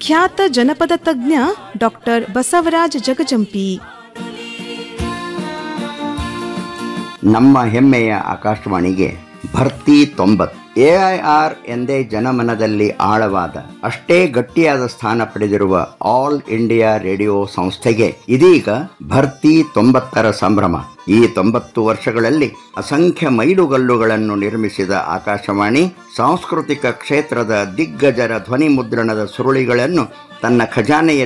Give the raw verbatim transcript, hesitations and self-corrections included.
ಖ್ಯಾತ ಜನಪದ ತಜ್ಞ ಡಾಕ್ಟರ್ ಬಸವರಾಜ ಜಗಜಂಪಿ. ನಮ್ಮ ಹೆಮ್ಮೆಯ ಆಕಾಶವಾಣಿಗೆ ಭರ್ತಿ ತೊಂಬತ್ತು. ಎ ಐ ಆರ್ ಎಂದೇ ಜನಮನದಲ್ಲಿ ಆಳವಾದ, ಅಷ್ಟೇ ಗಟ್ಟಿಯಾದ ಸ್ಥಾನ ಪಡೆದಿರುವ ಆಲ್ ಇಂಡಿಯಾ ರೇಡಿಯೋ ಸಂಸ್ಥೆಗೆ ಇದೀಗ ಭರ್ತಿ ತೊಂಬತ್ತರ ಸಂಭ್ರಮ. ಈ ತೊಂಬತ್ತು ವರ್ಷಗಳಲ್ಲಿ ಅಸಂಖ್ಯ ಮೈಲುಗಲ್ಲುಗಳನ್ನು ನಿರ್ಮಿಸಿದ ಆಕಾಶವಾಣಿ ಸಾಂಸ್ಕೃತಿಕ ಕ್ಷೇತ್ರದ ದಿಗ್ಗಜರ ಧ್ವನಿ ಮುದ್ರಣದ ಸುರುಳಿಗಳನ್ನು ತನ್ನ ಖಜಾನೆಯ